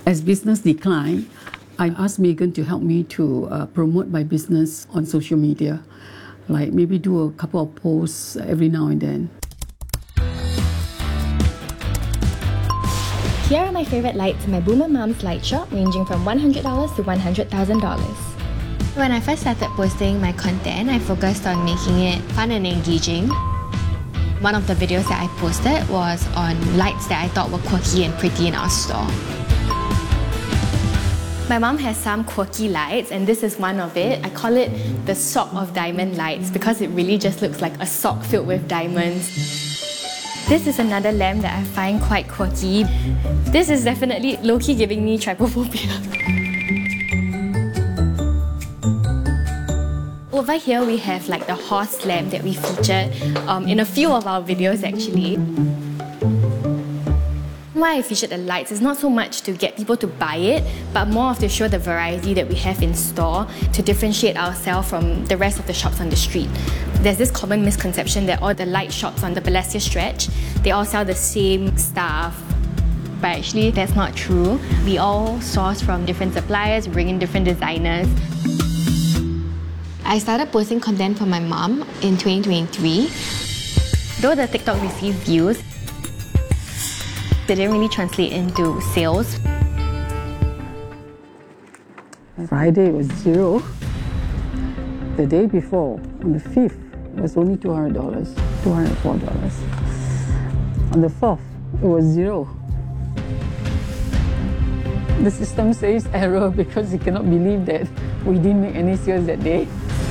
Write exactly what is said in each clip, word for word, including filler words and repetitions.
As business declined, I asked Megan to help me to uh, promote my business on social media, like maybe do a couple of posts every now and then. Here are my favorite lights in my Boomer Mom's light shop, ranging from one hundred dollars to one hundred thousand dollars. When I first started posting my content, I focused on making it fun and engaging. One of the videos that I posted was on lights that I thought were quirky and pretty in our store. My mom has some quirky lights, and this is one of it. I call it the sock of diamond lights because it really just looks like a sock filled with diamonds. This is another lamp that I find quite quirky. This is definitely low-key giving me trypophobia. Over here we have like the horse lamp that we featured um, in a few of our videos actually. Why I featured the lights is not so much to get people to buy it, but more of to show the variety that we have in store to differentiate ourselves from the rest of the shops on the street. There's this common misconception that all the light shops on the Balestier stretch, they all sell the same stuff. But actually, that's not true. We all source from different suppliers, bring in different designers. I started posting content for my mom in twenty twenty-three. Though the TikTok received views, they didn't really translate into sales. Friday was zero. The day before, on the fifth, it was only two hundred dollars, two hundred four dollars. On the fourth, it was zero. The system says error because it cannot believe that we didn't make any sales that day.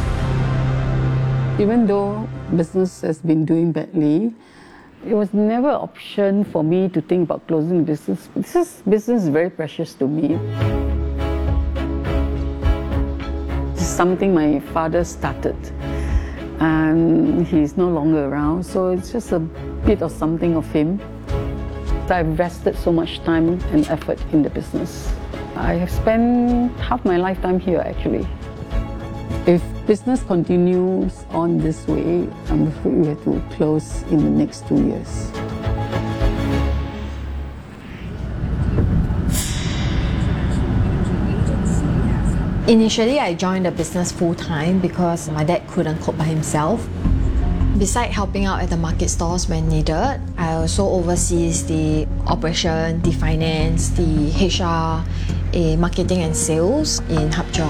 Even though business has been doing badly, it was never an option for me to think about closing the business. This is, business is very precious to me. It's something my father started, and he's no longer around, so it's just a bit of something of him. I've invested so much time and effort in the business. I have spent half my lifetime here actually. If business continues on this way, I'm afraid we have to close in the next two years. Initially, I joined the business full-time because my dad couldn't cope by himself. Besides helping out at the market stores when needed, I also oversees the operation, the finance, the H R, marketing and sales in Hapjeong.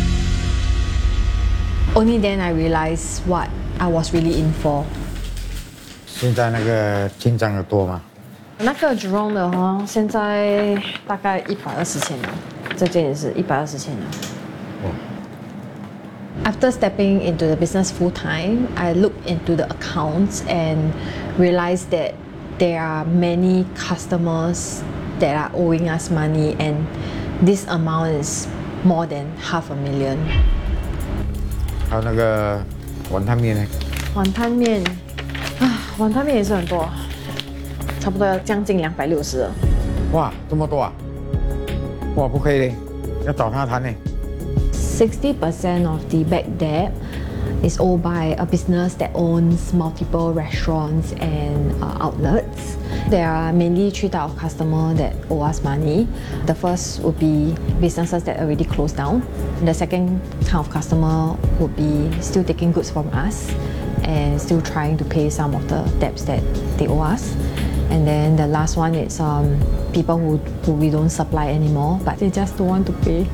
Only then I realized what I was really in for. 现在那个进账的多吗？ 那个 Jurong 的哈，现在大概一百二十千了，这件也是一百二十千了。After stepping into the business full time, I looked into the accounts and realized that there are many customers that are owing us money, and this amount is more than half a million. 还有那个碗汤面呢？ 碗汤面啊，碗汤面也是很多，差不多要将近两百六十了。 哇，这么多啊！哇，不可以嘞，要找他谈呢。 sixty percent of the bad debt is owed by a business that owns multiple restaurants and uh, outlets. There are mainly three types of customers that owe us money. The first would be businesses that already closed down. The second kind of customer would be still taking goods from us and still trying to pay some of the debts that they owe us. And then the last one is um, people who, who we don't supply anymore, but they just don't want to pay.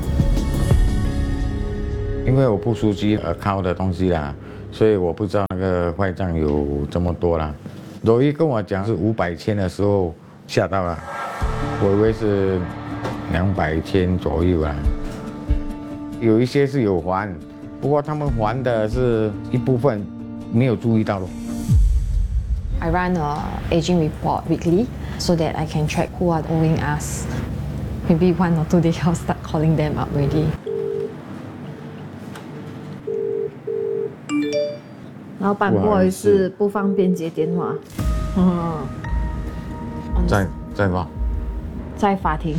因为我不熟悉account的东西啦，所以我不知道那个坏账有这么多啦。罗伊跟我讲是五百千的时候吓到了，我以为是两百千左右啦。有一些是有还，不过他们还的是一部分，没有注意到咯。 I run a aging report weekly so that I can track who are owing us. Maybe one or two days I'll start calling them up already. 老板，不好意思，不方便接电话。嗯， 在在吗？ 在法庭。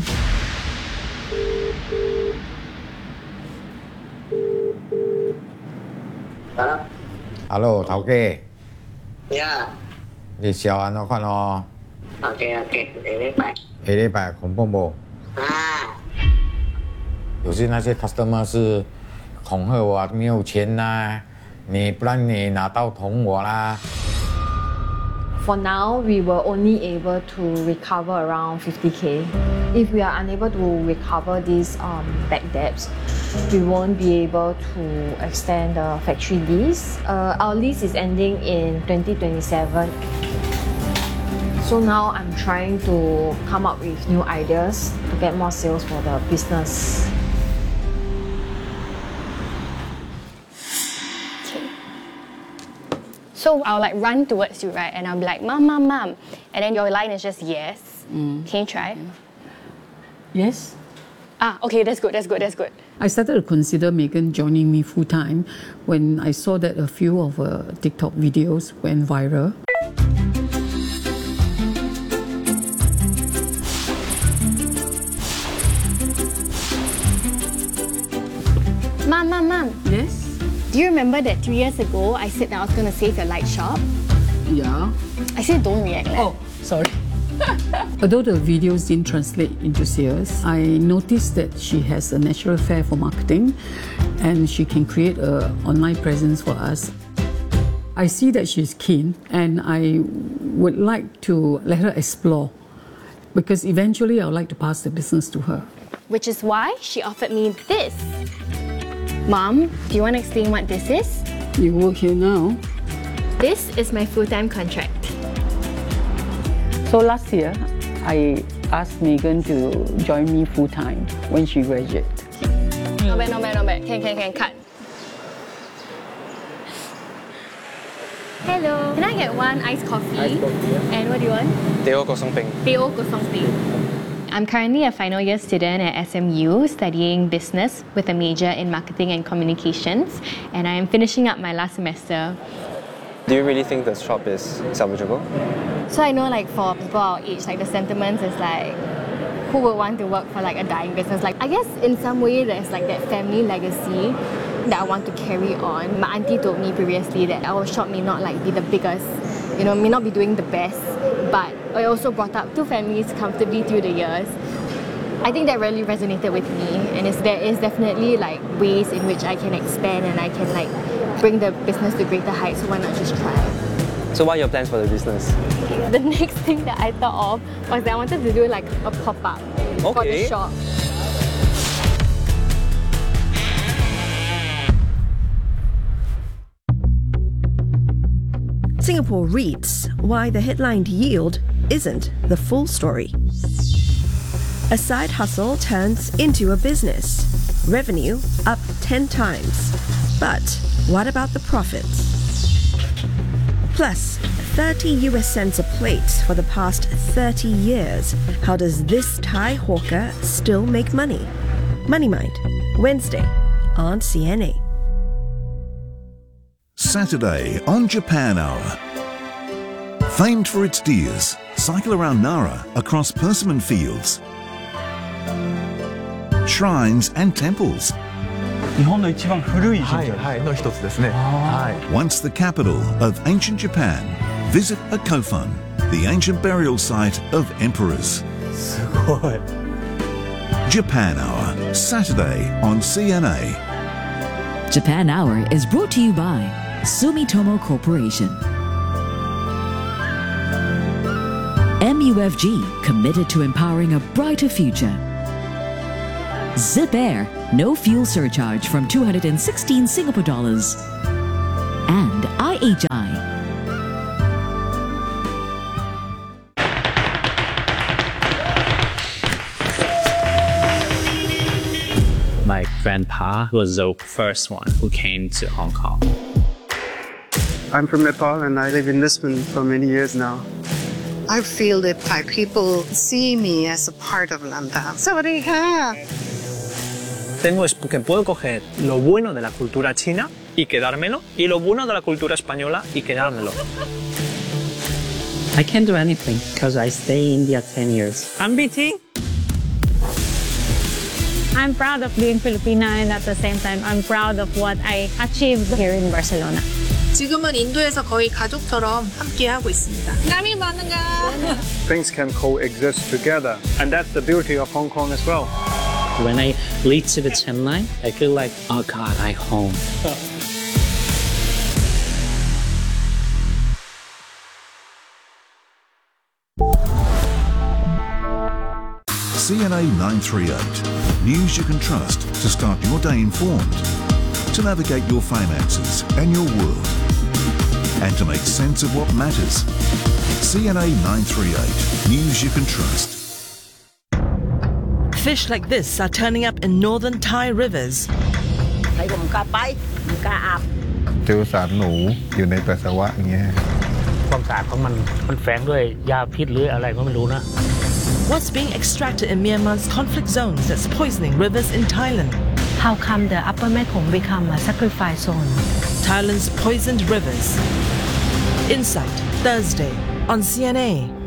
Hello。 Hello， 頭家。 Yeah。 你小安怎看哦 ？OK OK，下禮拜。 下禮拜恐怖無？ 啊， 有些那些 customer 是恐吓我没有钱啦，你不然你拿刀捅我啦。 For now, we were only able to recover around fifty K. If we are unable to recover these um, back debts, we won't be able to extend the factory lease. Uh, our lease is ending in twenty twenty-seven. So now I'm trying to come up with new ideas to get more sales for the business. So I'll like run towards you, right? And I'll be like, Mom, Mom, Mom. And then your line is just yes. Mm. Can you try? Yes. Ah, okay, that's good, that's good, that's good. I started to consider Megan joining me full-time when I saw that a few of her TikTok videos went viral. Mom, Mom, Mom. Yes? Do you remember that three years ago I said that I was going to save your light shop? Yeah. I said don't react. Like. Oh, sorry. Although the videos didn't translate into sales, I noticed that she has a natural flair for marketing and she can create an online presence for us. I see that she's keen and I would like to let her explore because eventually I would like to pass the business to her. Which is why she offered me this. Mom, do you want to explain what this is? You work here now. This is my full-time contract. So last year, I asked Megan to join me full-time when she graduated. Not bad, not bad, not bad. Can, can, can, cut. Hello. Can I get one iced coffee? Iced coffee, yeah. And what do you want? Teh kosong peng. Teh kosong peng. I'm currently a final year student at S M U studying business with a major in marketing and communications, and I am finishing up my last semester. Do you really think the shop is salvageable? So I know like for people our age, like the sentiments is like, who would want to work for like a dying business? Like I guess in some way there's like that family legacy that I want to carry on. My auntie told me previously that our shop may not like be the biggest, you know, may not be doing the best, but I also brought up two families comfortably through the years. I think that really resonated with me, and it's, there is definitely like ways in which I can expand and I can like bring the business to greater heights, so why not just try? So what are your plans for the business? The next thing that I thought of was that I wanted to do like a pop-up for the Okay. shop. Singapore REITs, why the headlined yield isn't the full story. A side hustle turns into a business. Revenue up ten times. But what about the profits? Plus, thirty U S cents a plate for the past thirty years. How does this Thai hawker still make money? Money Mind, Wednesday on C N A. Saturday on Japan Hour. Famed for its deers, cycle around Nara across persimmon fields, shrines and temples. 日本の一番古い神社はいはいの一つですね。はい。 Once the capital of ancient Japan, visit a Kofun, the ancient burial site of emperors. すごい。 Japan Hour, Saturday on C N A. Japan Hour is brought to you by Sumitomo Corporation. M U F G, committed to empowering a brighter future. Zip Air, no fuel surcharge from two hundred sixteen Singapore dollars. And I H I. My grandpa was the first one who came to Hong Kong. I'm from Nepal and I live in Lisbon for many years now. I feel that Thai people see me as a part of Lantau. Sawadee-ka! Tengo es que puedo coger lo bueno de la cultura china y quedármelo, y lo bueno de la cultura española y quedármelo. I can't do anything because I stay in India ten years. I'm B T. I'm proud of being Filipina, and at the same time, I'm proud of what I achieved here in Barcelona. 지금은 인도에서 거의 가족처럼 함께 하고 있습니다. 남이 많은가? Things can coexist together, and that's the beauty of Hong Kong as well. When I lead to the Chen line, I feel like, oh God, I'm home. C N A nine three eight. News you can trust to start your day informed, to navigate your finances and your world, and to make sense of what matters. C N A nine three eight. News you can trust. Fish like this are turning up in northern Thai rivers. เจอสารหนูอยู่ในปัสสาวะอย่างเงี้ยความสะอาดของมันมันแฝงด้วยยาพิษหรืออะไรก็ไม่รู้นะ What's being extracted in Myanmar's conflict zones that's poisoning rivers in Thailand? How come the Upper Mekong become a sacrifice zone? Thailand's poisoned rivers. Insight, Thursday on C N A.